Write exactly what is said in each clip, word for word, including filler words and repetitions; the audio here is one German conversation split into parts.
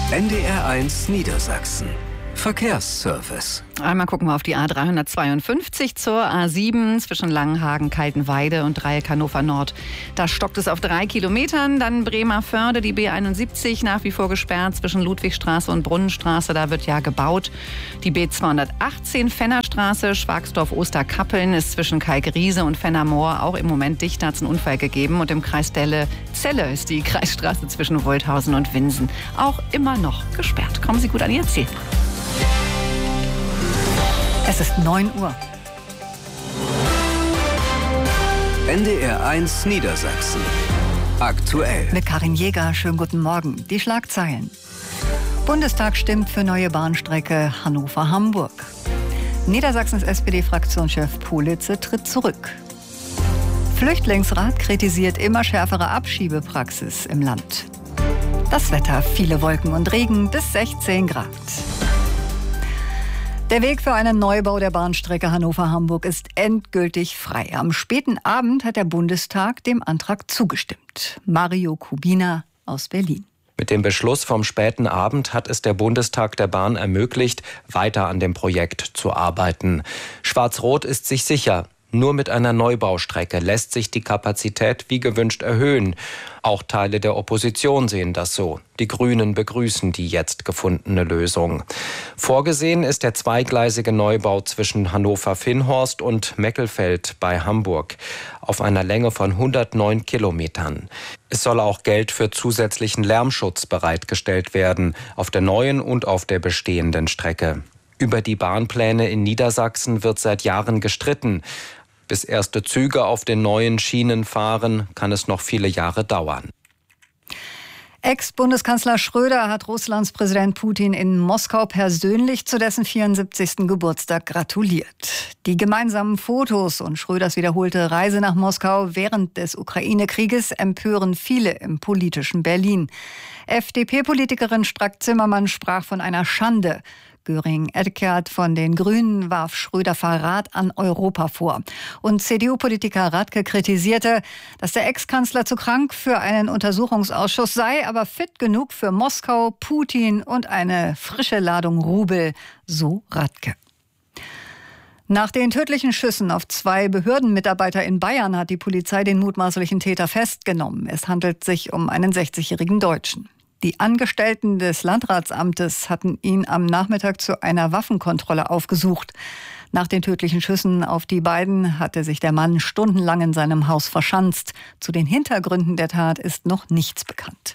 N D R eins Niedersachsen. Verkehrsservice. Einmal gucken wir auf die A dreihundertzweiundfünfzig zur A sieben zwischen Langenhagen, Kaltenweide und Dreieck Hannover Nord. Da stockt es auf drei Kilometern. Dann Bremerförde, die B einundsiebzig, nach wie vor gesperrt zwischen Ludwigstraße und Brunnenstraße. Da wird ja gebaut. Die B zweihundertachtzehn, Fennerstraße, Schwagsdorf-Osterkappeln ist zwischen Kalkriese und Fennermoor auch im Moment dicht. Da hat es einen Unfall gegeben. Und im Kreis Delle-Zelle ist die Kreisstraße zwischen Wolthausen und Winsen auch immer noch gesperrt. Kommen Sie gut an Ihr Ziel. Es ist neun Uhr. N D R eins Niedersachsen. Aktuell. Mit Karin Jäger, schönen guten Morgen. Die Schlagzeilen. Bundestag stimmt für neue Bahnstrecke Hannover-Hamburg. Niedersachsens S P D-Fraktionschef Politze tritt zurück. Flüchtlingsrat kritisiert immer schärfere Abschiebepraxis im Land. Das Wetter, viele Wolken und Regen bis sechzehn Grad. Der Weg für einen Neubau der Bahnstrecke Hannover-Hamburg ist endgültig frei. Am späten Abend hat der Bundestag dem Antrag zugestimmt. Mario Kubina aus Berlin. Mit dem Beschluss vom späten Abend hat es der Bundestag der Bahn ermöglicht, weiter an dem Projekt zu arbeiten. Schwarz-Rot ist sich sicher. Nur mit einer Neubaustrecke lässt sich die Kapazität wie gewünscht erhöhen. Auch Teile der Opposition sehen das so. Die Grünen begrüßen die jetzt gefundene Lösung. Vorgesehen ist der zweigleisige Neubau zwischen Hannover-Vinnhorst und Meckelfeld bei Hamburg auf einer Länge von hundertneun Kilometern. Es soll auch Geld für zusätzlichen Lärmschutz bereitgestellt werden, auf der neuen und auf der bestehenden Strecke. Über die Bahnpläne in Niedersachsen wird seit Jahren gestritten. Bis erste Züge auf den neuen Schienen fahren, kann es noch viele Jahre dauern. Ex-Bundeskanzler Schröder hat Russlands Präsident Putin in Moskau persönlich zu dessen vierundsiebzigsten Geburtstag gratuliert. Die gemeinsamen Fotos und Schröders wiederholte Reise nach Moskau während des Ukraine-Krieges empören viele im politischen Berlin. F D P-Politikerin Strack-Zimmermann sprach von einer Schande. Göring-Eckardt von den Grünen warf Schröder Verrat an Europa vor. Und C D U-Politiker Radke kritisierte, dass der Ex-Kanzler zu krank für einen Untersuchungsausschuss sei, aber fit genug für Moskau, Putin und eine frische Ladung Rubel, so Radke. Nach den tödlichen Schüssen auf zwei Behördenmitarbeiter in Bayern hat die Polizei den mutmaßlichen Täter festgenommen. Es handelt sich um einen sechzigjährigen Deutschen. Die Angestellten des Landratsamtes hatten ihn am Nachmittag zu einer Waffenkontrolle aufgesucht. Nach den tödlichen Schüssen auf die beiden hatte sich der Mann stundenlang in seinem Haus verschanzt. Zu den Hintergründen der Tat ist noch nichts bekannt.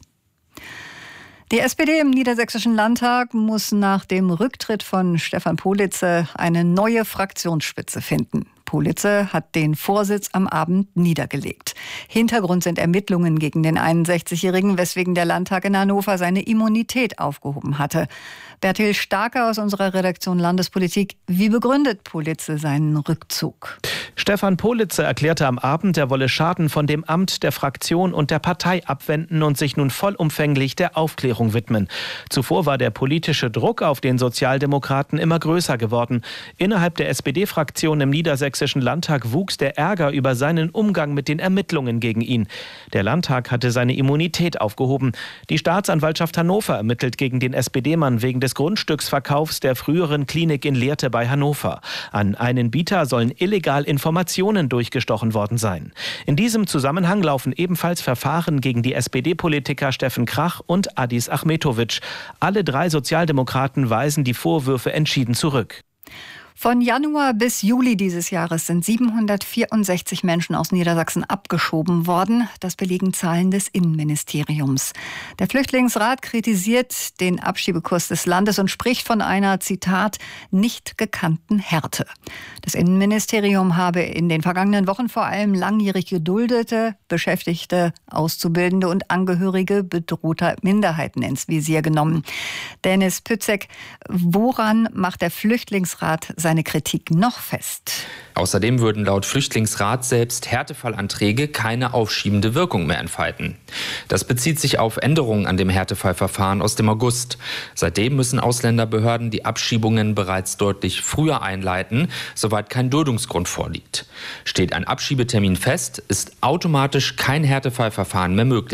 Die S P D im Niedersächsischen Landtag muss nach dem Rücktritt von Stefan Politze eine neue Fraktionsspitze finden. Politze hat den Vorsitz am Abend niedergelegt. Hintergrund sind Ermittlungen gegen den einundsechzigjährigen, weswegen der Landtag in Hannover seine Immunität aufgehoben hatte. Bertil Starke aus unserer Redaktion Landespolitik. Wie begründet Politze seinen Rückzug? Stefan Politze erklärte am Abend, er wolle Schaden von dem Amt, der Fraktion und der Partei abwenden und sich nun vollumfänglich der Aufklärung widmen. Zuvor war der politische Druck auf den Sozialdemokraten immer größer geworden. Innerhalb der S P D-Fraktion im Niedersächsischen Landtag wuchs der Ärger über seinen Umgang mit den Ermittlungen gegen ihn. Der Landtag hatte seine Immunität aufgehoben. Die Staatsanwaltschaft Hannover ermittelt gegen den S P D-Mann wegen des Grundstücksverkaufs der früheren Klinik in Lehrte bei Hannover. An einen Bieter sollen illegal Informationen durchgestochen worden sein. In diesem Zusammenhang laufen ebenfalls Verfahren gegen die S P D-Politiker Steffen Krach und Adis Achmetovic. Alle drei Sozialdemokraten weisen die Vorwürfe entschieden zurück. Von Januar bis Juli dieses Jahres sind siebenhundertvierundsechzig Menschen aus Niedersachsen abgeschoben worden. Das belegen Zahlen des Innenministeriums. Der Flüchtlingsrat kritisiert den Abschiebekurs des Landes und spricht von einer, Zitat, nicht gekannten Härte. Das Innenministerium habe in den vergangenen Wochen vor allem langjährig geduldete, Beschäftigte, Auszubildende und Angehörige bedrohter Minderheiten ins Visier genommen. Dennis Pützek, woran macht der Flüchtlingsrat seine Kritik noch fest? Außerdem würden laut Flüchtlingsrat selbst Härtefallanträge keine aufschiebende Wirkung mehr entfalten. Das bezieht sich auf Änderungen an dem Härtefallverfahren aus dem August. Seitdem müssen Ausländerbehörden die Abschiebungen bereits deutlich früher einleiten, soweit kein Duldungsgrund vorliegt. Steht ein Abschiebetermin fest, ist automatisch kein Härtefallverfahren mehr möglich.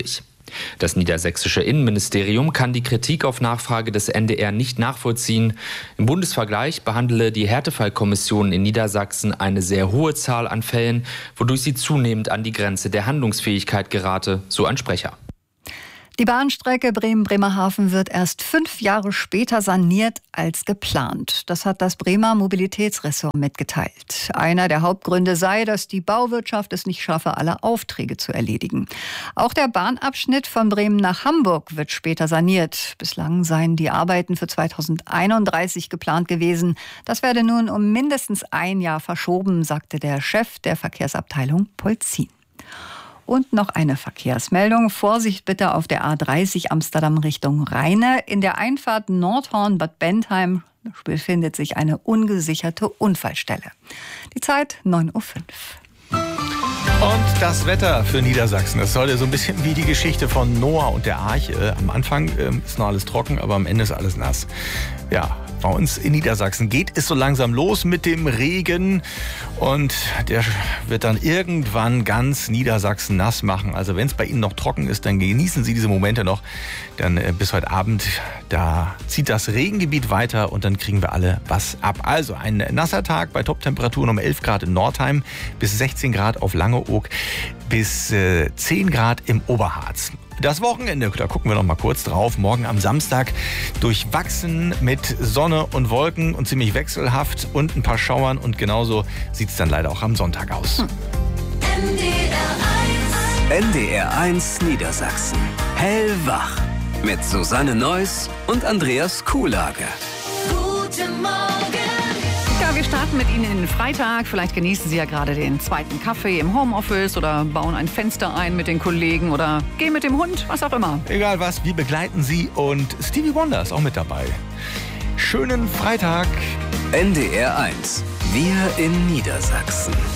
Das niedersächsische Innenministerium kann die Kritik auf Nachfrage des N D R nicht nachvollziehen. Im Bundesvergleich behandle die Härtefallkommission in Niedersachsen eine sehr hohe Zahl an Fällen, wodurch sie zunehmend an die Grenze der Handlungsfähigkeit gerate, so ein Sprecher. Die Bahnstrecke Bremen-Bremerhaven wird erst fünf Jahre später saniert als geplant. Das hat das Bremer Mobilitätsressort mitgeteilt. Einer der Hauptgründe sei, dass die Bauwirtschaft es nicht schaffe, alle Aufträge zu erledigen. Auch der Bahnabschnitt von Bremen nach Hamburg wird später saniert. Bislang seien die Arbeiten für zweitausendeinunddreißig geplant gewesen. Das werde nun um mindestens ein Jahr verschoben, sagte der Chef der Verkehrsabteilung Polzin. Und noch eine Verkehrsmeldung. Vorsicht bitte auf der A dreißig Amsterdam Richtung Rheine. In der Einfahrt Nordhorn-Bad Bentheim befindet sich eine ungesicherte Unfallstelle. Die Zeit neun Uhr fünf. Und das Wetter für Niedersachsen. Das sollte so ein bisschen wie die Geschichte von Noah und der Arche. Am Anfang äh, ist noch alles trocken, aber am Ende ist alles nass. Ja, bei uns in Niedersachsen geht es so langsam los mit dem Regen. Und der wird dann irgendwann ganz Niedersachsen nass machen. Also wenn es bei Ihnen noch trocken ist, dann genießen Sie diese Momente noch. Dann äh, bis heute Abend, da zieht das Regengebiet weiter und dann kriegen wir alle was ab. Also ein nasser Tag bei Toptemperaturen um elf Grad in Nordheim, bis sechzehn Grad auf Langeoog, bis äh, zehn Grad im Oberharz. Das Wochenende, da gucken wir noch mal kurz drauf. Morgen am Samstag durchwachsen mit Sonne und Wolken und ziemlich wechselhaft und ein paar Schauern. Und genauso sieht es dann leider auch am Sonntag aus. Hm. N D R eins Niedersachsen. Hellwach. Mit Susanne Neuss und Andreas Kuhlage. Guten Morgen. Ja, wir starten mit Ihnen in den Freitag. Vielleicht genießen Sie ja gerade den zweiten Kaffee im Homeoffice oder bauen ein Fenster ein mit den Kollegen oder gehen mit dem Hund, was auch immer. Egal was, wir begleiten Sie und Stevie Wonder ist auch mit dabei. Schönen Freitag. N D R eins. Wir in Niedersachsen.